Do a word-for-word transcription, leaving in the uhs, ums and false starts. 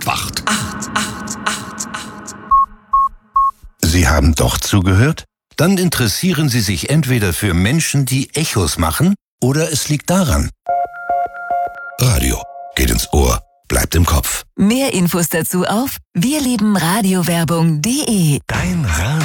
Wacht. Sie haben doch zugehört? Dann interessieren Sie sich entweder für Menschen, die Echos machen, oder es liegt daran. Radio geht ins Ohr, bleibt im Kopf. Mehr Infos dazu auf wir lieben radiowerbung punkt de. Dein Radio.